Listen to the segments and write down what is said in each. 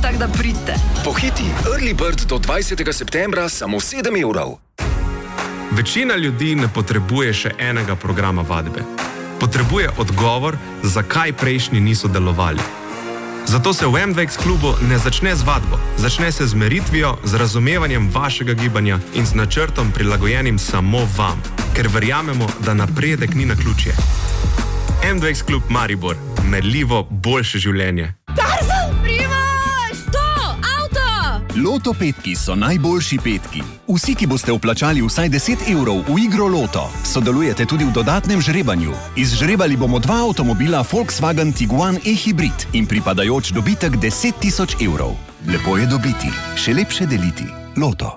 tak da pridite. Pohiti Early Bird do 20. septembra samo 7 €. Večina ljudi ne potrebuje še enega programa vadbe. Potrebuje odgovor, zakaj prejšnji niso delovali. Zato se v MDX klubu ne začne z vadbo, začne se z meritvijo, z razumevanjem vašega gibanja in z načrtom prilagojenim samo vam, ker verjamemo, da napredek ni naključje. MDX klub Maribor, merljivo boljše življenje. Tarzan, Primož! To, avto! Loto petki so najboljši petki. Vsi, ki boste vplačali vsaj 10 € v igro Loto, sodelujete tudi v dodatnem žrebanju. Izžrebali bomo 2 avtomobila Volkswagen Tiguan e-hybrid in pripadajoč dobitek 10 000 €. Lepo je dobiti, še lepše deliti. Loto.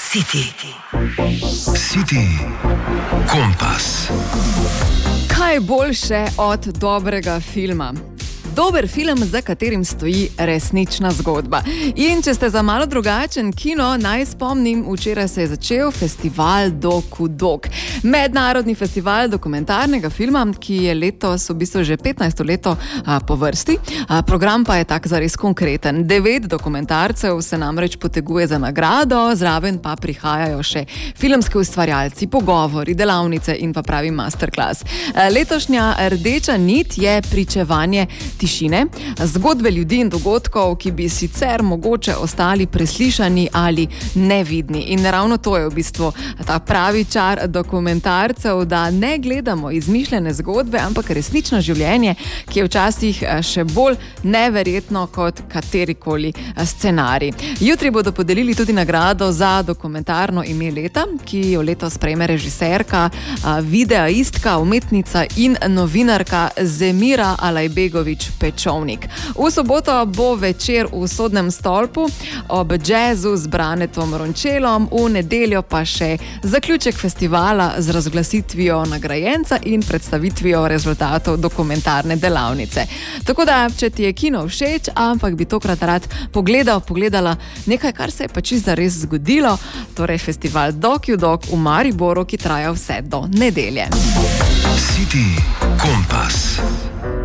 City Kompas. Kaj boljše od dobrega filma? Dober film, za katerim stoji resnična zgodba. In če ste za malo drugačen kino, naj spomnim, včeraj se je začel festival Doku-Dok. Mednarodni festival dokumentarnega filma, ki je letos v bistvu že 15. leto po vrsti. Program pa je tak zares konkreten. 9 dokumentarcev se namreč poteguje za nagrado, zraven pa prihajajo še filmski ustvarjalci, pogovori, delavnice in pa pravi masterclass. Letošnja rdeča nit je pričevanje tišine, zgodbe ljudi in dogodkov, ki bi sicer mogoče ostali preslišani ali nevidni. In ravno to je v bistvu ta pravi čar dokumentarcev, da ne gledamo izmišljene zgodbe, ampak resnično življenje, ki je včasih še bolj neverjetno kot katerikoli scenarij. Jutri bodo podelili tudi nagrado za dokumentarno ime leta, ki jo letos prejme režiserka, videoistka, umetnica in novinarka Zemira Alajbegović-Pečovnik. V soboto bo večer v Sodnem stolpu ob džezu z Branetom Rončelom, v nedeljo pa še zaključek festivala z razglasitvijo nagrajenca in predstavitvijo rezultatov dokumentarne delavnice. Tako da, če ti je kino všeč, ampak bi tokrat rad pogledala nekaj, kar se je pa čisto res zgodilo, torej festival Doku-Dok v Mariboru, ki traja vse do nedelje. City Kompas.